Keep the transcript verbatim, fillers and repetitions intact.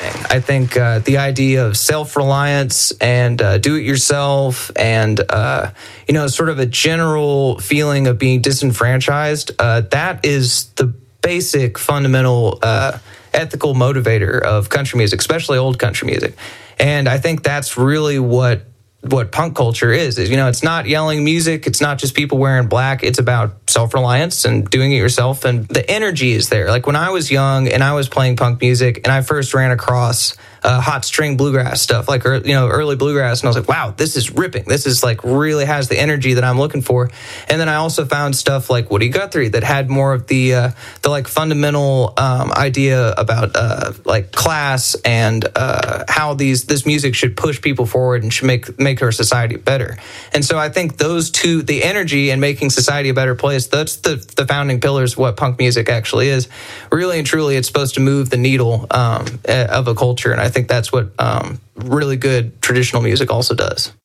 I think uh, the idea of self-reliance and uh, do-it-yourself and, uh, you know, sort of a general feeling of being disenfranchised, uh, that is the basic fundamental uh, ethical motivator of country music, especially old country music. And I think that's really what what punk culture is, is, you know, it's not yelling music. It's not just people wearing black. It's about self-reliance and doing it yourself. And the energy is there. Like when I was young and I was playing punk music and I first ran across uh, hot string bluegrass stuff, like, you know, early bluegrass. And I was like, wow, this is ripping. This is like really has the energy that I'm looking for. And then I also found stuff like Woody Guthrie that had more of the, uh, the like fundamental um, idea about uh, like class and uh, how these, this music should push people forward and should make, make our society better. And so I think those two, the energy and making society a better place, that's the, the founding pillars of what punk music actually is. Really and truly, it's supposed to move the needle um, of a culture. And I think that's what um, really good traditional music also does.